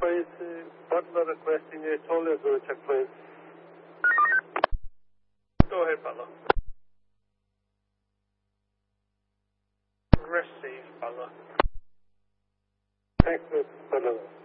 please. Butler requesting a toll check, please. Go ahead, Butler. Receive, Butler. Thanks, Butler.